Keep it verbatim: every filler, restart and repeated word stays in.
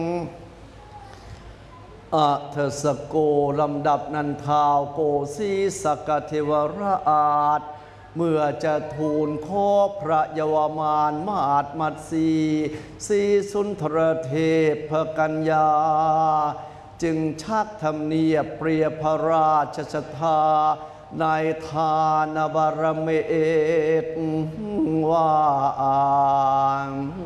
อะเทสโกลำดับนันทาวโกสีสกเทวราชเมื่อจะทูลขอพระยวมานมาดมัดสีสีสุนทรเทพกัญญาจึงชักธรรมเนียบเปรียบพระราชชทาในทานบารเมตว่า